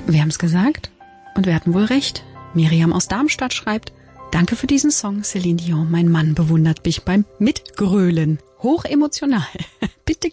Wir haben's gesagt und wir hatten wohl recht. Miriam aus Darmstadt schreibt: Danke für diesen Song, Céline Dion. Mein Mann bewundert mich beim Mitgrölen. Hochemotional. Bitte